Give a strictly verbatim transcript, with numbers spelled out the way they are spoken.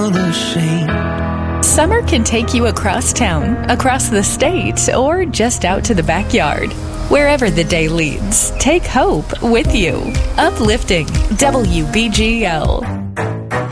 feel ashamed. Summer can take you across town, across the state, or just out to the backyard. Wherever the day leads, take hope with you. Uplifting W B G L.